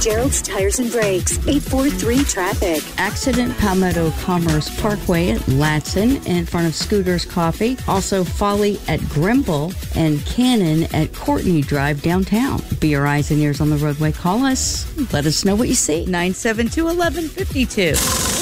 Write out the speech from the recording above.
Gerald's Tires and Brakes, 843-TRAFFIC. Accident, Palmetto Commerce Parkway at Latson in front of Scooter's Coffee. Also Folly at Grimble and Cannon at Courtney Drive downtown. Be your eyes and ears on the roadway. Call us. Let us know what you see. 972-1152.